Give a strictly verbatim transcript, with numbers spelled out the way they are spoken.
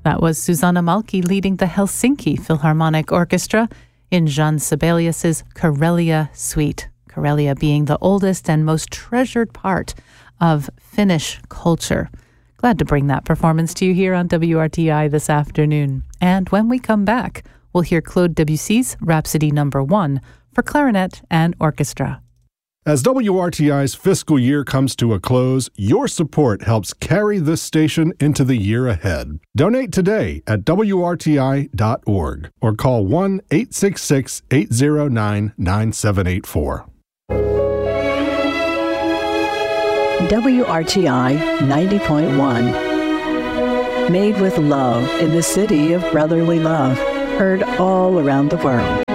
That was Susanna Malki leading the Helsinki Philharmonic Orchestra in Jean Sibelius's Karelia Suite. Karelia being the oldest and most treasured part of Finnish culture. Glad to bring that performance to you here on W R T I this afternoon. And when we come back, we'll hear Claude Debussy's Rhapsody Number One for clarinet and orchestra. As W R T I's fiscal year comes to a close, your support helps carry this station into the year ahead. Donate today at W R T I dot org or call one eight six six, eight zero nine, nine seven eight four. W R T I ninety point one. Made with love in the city of brotherly love. Heard all around the world.